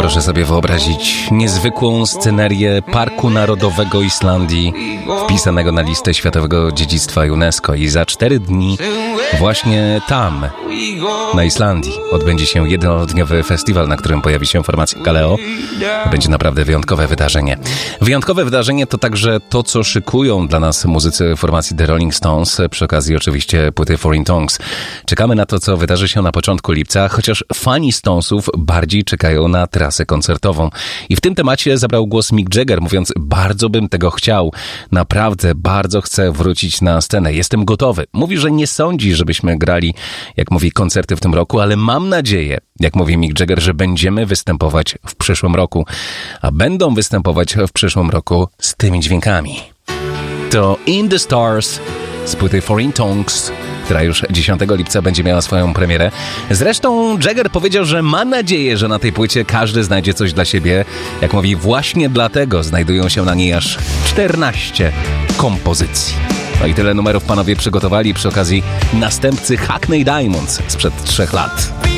Proszę sobie wyobrazić niezwykłą scenerię Parku Narodowego Islandii, wpisanego na listę Światowego Dziedzictwa UNESCO, i za 4 dni właśnie tam, na Islandii, odbędzie się jednodniowy festiwal, na którym pojawi się formacja Kaleo. Będzie naprawdę wyjątkowe wydarzenie. Wyjątkowe wydarzenie to także to, co szykują dla nas muzycy formacji The Rolling Stones, przy okazji oczywiście płyty Foreign Tongues. Czekamy na to, co wydarzy się na początku lipca, chociaż fani Stonesów bardziej czekają na trasę koncertową. I w tym temacie zabrał głos Mick Jagger, mówiąc: bardzo bym tego chciał. Naprawdę bardzo chcę wrócić na scenę. Jestem gotowy. Mówi, że nie sądzi, żebyśmy grali, jak mówi, koncerty w tym roku, ale mam nadzieję, jak mówi Mick Jagger, że będziemy występować w przyszłym roku. A będą występować w przyszłym roku z tymi dźwiękami. To In the Stars z płyty Foreign Tongues, która już 10 lipca będzie miała swoją premierę. Zresztą Jagger powiedział, że ma nadzieję, że na tej płycie każdy znajdzie coś dla siebie. Jak mówi, właśnie dlatego znajdują się na niej aż 14 kompozycji. No i tyle numerów panowie przygotowali przy okazji następcy Hackney Diamonds sprzed 3 lat.